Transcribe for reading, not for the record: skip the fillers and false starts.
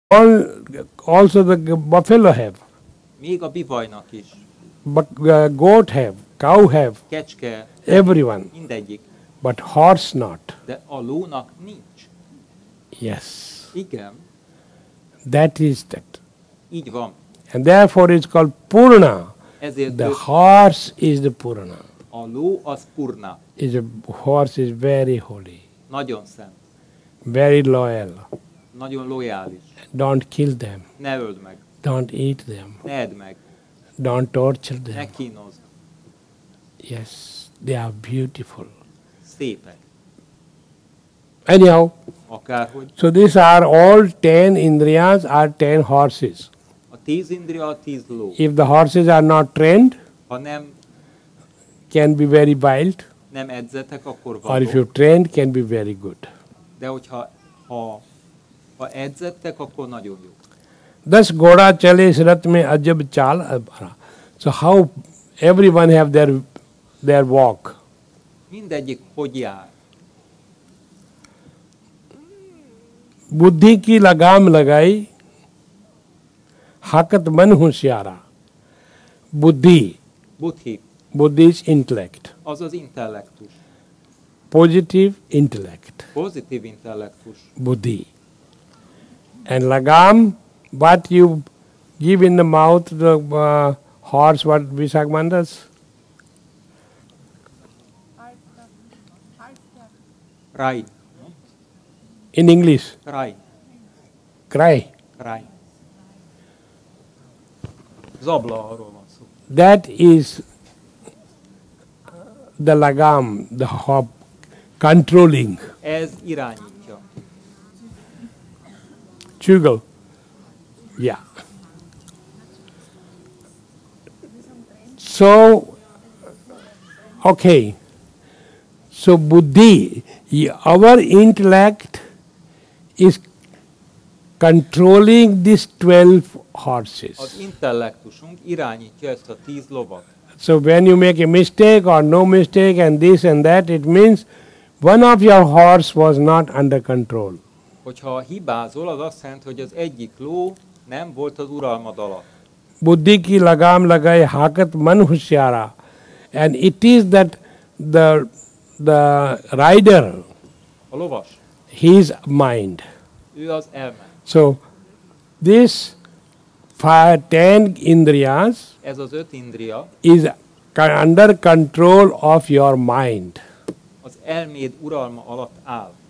All, also the buffalo have, Még a bivajnak is. but goat have, cow have, Kecske, everyone. mindegyik. But horse not. De a lónak nincs. Yes, Igen, that is that. így van. And therefore it's called Purna. Ezért The ő, horse is the Purna. a ló az purna. Is a horse is very holy, Nagyon szent. very loyal. Nagyon lojális. Don't kill them. Ne öld meg. Don't eat them. Ne edd meg. Don't torture Ne them. kínozd. Yes, they are beautiful. Szépek. Anyhow, Akárhogy. so these are all 10 indriyas are 10 horses. A 10 indria, a 10 ló. If the horses are not trained, Ha nem, can be very wild, nem edzetek, akkor or if vadok. you trained, can be very good. De hogyha ha edzettek, akkor nagyon jó. Thus Goda chale is rath mein ajab chal abhara. So how everyone have their walk. Mindegyik hogy jár. बुद्धि की लगाम लगाई हाकत मन होशियारा. बुद्धि, Buddhi, बुद्धि is intellect, az az intellektus. positive intellect, Pozitív intellektus. buddhi. And lagam, what you give in the mouth, the horse, what Visakmandas? Ride, In English, ride, cry. ride. Zabla, arról van szó. That is the lagam, the hop, controlling. Ez irányítja. Chugal. Yeah. So, okay. So, buddhi, our intellect is controlling these 12 horses. Az intellektusunk irányítja ezt a 10 lovat. So, when you make a mistake or no mistake and this and that, it means one of your horse was not under control. Hogyha hibázol, az azt jelenti, hogy az egyik ló nem volt az uralmad alatt. बुद्धि की लगाम लगाए हाकत मन होशियारा. And it is that the rider, A lovas, his mind. ő az elme. So this 10 indriyas Ez az 5 indria is under control of your mind. az elméd uralma alatt áll.